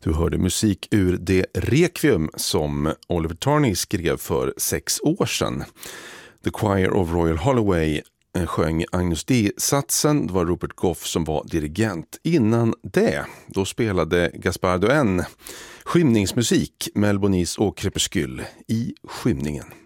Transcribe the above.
Du hörde musik ur det Requiem som Oliver Tarney skrev för 6 år sedan. The Choir of Royal Holloway sjöng Agnus Dei-satsen. Det var Rupert Goff som var dirigent. Innan det, då spelade Gaspar Doen skymningsmusik, Melbonis och Crepuscule i skymningen.